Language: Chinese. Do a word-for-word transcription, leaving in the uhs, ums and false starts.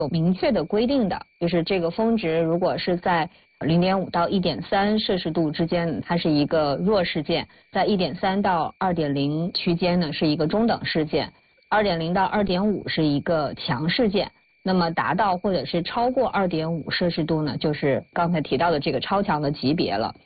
有明确的规定的，就是这个峰值如果是在零点五到一点三摄氏度之间，它是一个弱事件；在一点三到二点零区间呢，是一个中等事件；二点零到二点五是一个强事件。那么达到或者是超过二点五摄氏度呢，就是刚才提到的这个超强的级别了。